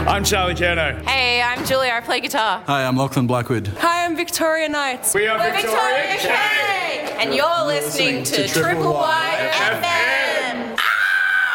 I'm Charlie Kerno. Hey, I'm Julia. I play guitar. Hi, I'm Lachlan Blackwood. Hi, I'm Victoria Knights. We are We're Victoria K. And you're listening to Triple Y FM.